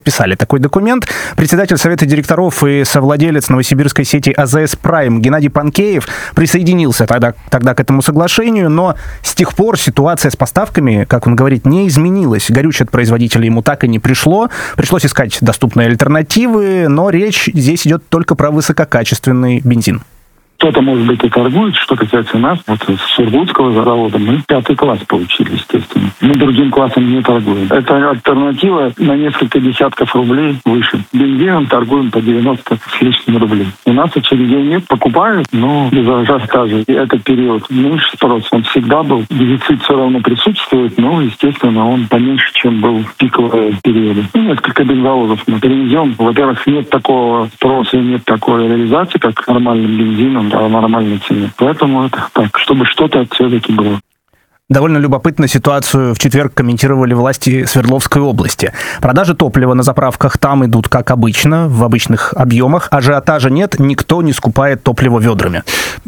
Писали такой документ. Председатель Совета директоров и совладелец новосибирской сети АЗС Прайм Геннадий Панкеев присоединился тогда к этому соглашению, но с тех пор ситуация с поставками, как он говорит, не изменилась. Горючее от производителя ему так и не пришло. Пришлось искать доступные альтернативы, но речь здесь идет только про высококачественный бензин. Кто-то, может быть, и торгует, что касается нас. Вот с Сургутского завода мы 5 класс получили, естественно. Мы другим классом не торгуем. Это альтернатива на несколько десятков рублей выше. Бензином торгуем по 90 с лишним рублей. У нас очередей нет, покупают, но без ажиотажа. И этот период меньше спрос. Он всегда был. Дефицит все равно присутствует, но, естественно, он поменьше, чем был в пиковые периоды. Несколько бензовозов мы перевезем. Во-первых, нет такого спроса и нет такой реализации, как нормальным бензином, по нормальной цене. Поэтому это так, чтобы что-то все-таки было. Довольно любопытно ситуацию в четверг комментировали власти Свердловской области. Продажи топлива на заправках там идут как обычно, в обычных объемах. Ажиотажа нет, никто не скупает топливо ведрами.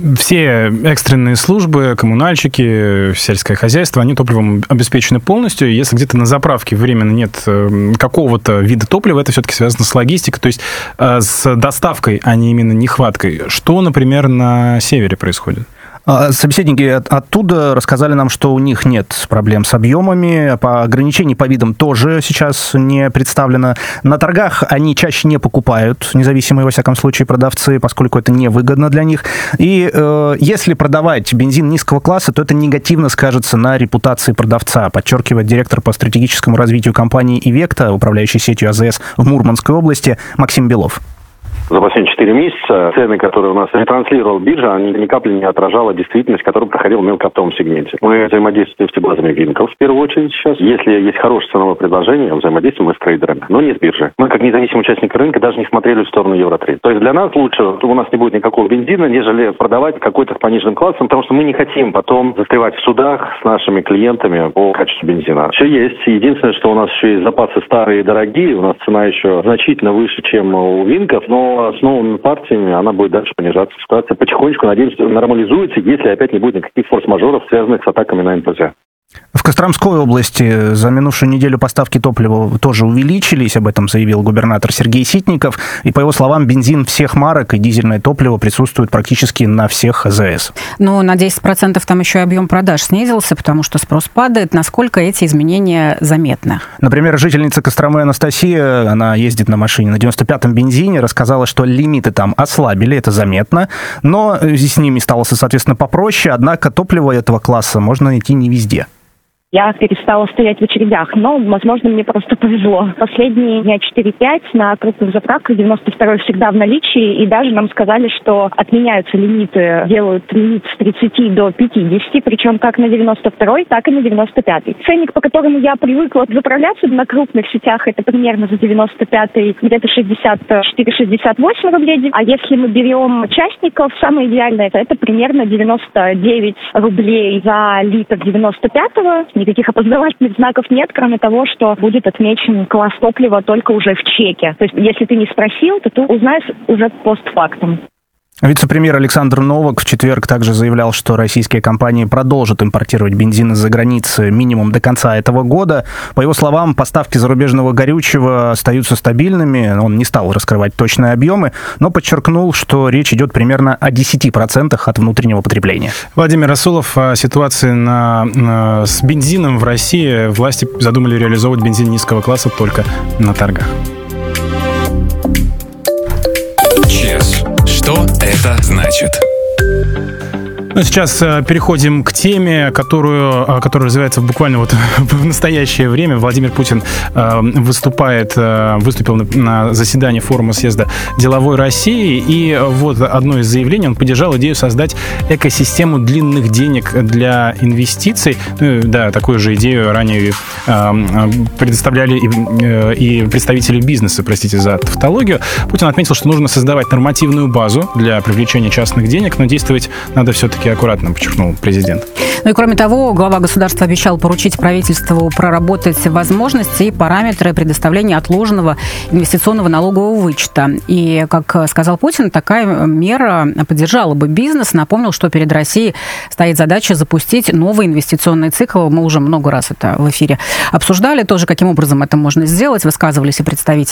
Все экстренные службы, коммунальщики, сельское хозяйство, они топливом обеспечены полностью. Если где-то на заправке временно нет какого-то вида топлива, это все-таки связано с логистикой, то есть с доставкой, а не именно нехваткой. Что, например, на севере происходит? Собеседники оттуда рассказали нам, что у них нет проблем с объемами, ограничений по видам тоже сейчас не представлено. На торгах они чаще не покупают, независимые, во всяком случае, продавцы, поскольку это невыгодно для них. И если продавать бензин низкого класса, то это негативно скажется на репутации продавца, подчеркивает директор по стратегическому развитию компании «Ивекта», управляющей сетью АЗС в Мурманской области, Максим Белов. За последние 4 месяца цены, которые у нас ретранслировала биржа, они ни капли не отражала действительность, которая проходила в мелкооптовом сегменте. Мы взаимодействуем с базами Винков в первую очередь сейчас. Если есть хорошее ценовое предложение, взаимодействуем мы с трейдерами, но не с биржей. Мы, как независимый участник рынка, даже не смотрели в сторону Евротрейд. То есть для нас лучше, у нас не будет никакого бензина, нежели продавать какой-то с пониженным классом, потому что мы не хотим потом застревать в судах с нашими клиентами по качеству бензина. Все есть. Единственное, что у нас еще есть запасы старые и дорогие, у нас цена еще значительно выше, чем у Винков, но с новыми партиями она будет дальше понижаться. Ситуация потихонечку, надеемся, нормализуется, если опять не будет никаких форс-мажоров, связанных с атаками на НПЗ. В Костромской области за минувшую неделю поставки топлива тоже увеличились, об этом заявил губернатор Сергей Ситников. И, по его словам, бензин всех марок и дизельное топливо присутствует практически на всех АЗС. Но на 10% там еще и объем продаж снизился, потому что спрос падает. Насколько эти изменения заметны? Например, жительница Костромы Анастасия, она ездит на машине на 95-м бензине, рассказала, что лимиты там ослабили, это заметно, но с ними стало, соответственно, попроще, однако топливо этого класса можно найти не везде. Я перестала стоять в очередях, но, возможно, мне просто повезло. Последние дня 4-5 на крупных заправках 92-й всегда в наличии, и даже нам сказали, что отменяются лимиты, делают лимит с 30 до 50, причем как на 92-й, так и на 95-й. Ценник, по которому я привыкла заправляться на крупных сетях, это примерно за 95-й где-то 64-68 рублей. А если мы берем частников, самое идеальное, это примерно 99 рублей за литр 95-го. Никаких опознавательных знаков нет, кроме того, что будет отмечен класс топлива только уже в чеке. То есть, если ты не спросил, то ты узнаешь уже постфактум. Вице-премьер Александр Новак в четверг также заявлял, что российские компании продолжат импортировать бензин из-за границы минимум до конца этого года. По его словам, поставки зарубежного горючего остаются стабильными. Он не стал раскрывать точные объемы, но подчеркнул, что речь идет примерно о 10% от внутреннего потребления. Владимир Расулов, о ситуации с бензином в России. Власти задумали реализовывать бензин низкого класса только на торгах. Что это значит? Ну, сейчас переходим к теме, которая развивается буквально вот в настоящее время. Владимир Путин выступил на заседании форума съезда деловой России, и вот одно из заявлений, он поддержал идею создать экосистему длинных денег для инвестиций. Да, такую же идею ранее предоставляли и представители бизнеса, простите за тавтологию. Путин отметил, что нужно создавать нормативную базу для привлечения частных денег, но действовать надо все-таки экономически аккуратно, подчеркнул президент. Ну и кроме того, глава государства обещал поручить правительству проработать возможности и параметры предоставления отложенного инвестиционного налогового вычета. И, как сказал Путин, такая мера поддержала бы бизнес. Напомнил, что перед Россией стоит задача запустить новый инвестиционный цикл. Мы уже много раз это в эфире обсуждали тоже, каким образом это можно сделать. Высказывались и представители